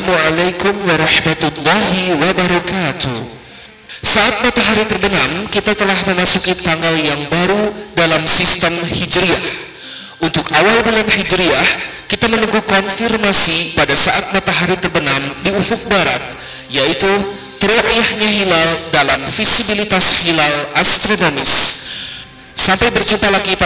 Assalamualaikum warahmatullahi wabarakatuh. Saat matahari terbenam, kita telah memasuki tanggal yang baru dalam sistem Hijriah. Untuk awal bulan Hijriah, kita menunggu konfirmasi pada saat matahari terbenam di ufuk barat, yaitu ru'yahnya hilal dalam visibilitas hilal astronomis. Sampai berjumpa lagi pada